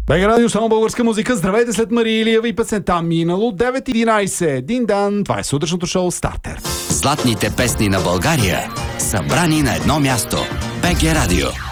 БГ Радио, само българска музика. Здравейте след Мария Илиева и песента минало 9:11. Дин-дан, това е сутрешното шоу Стартер. Златните песни на България, събрани на едно място. БГ Радио.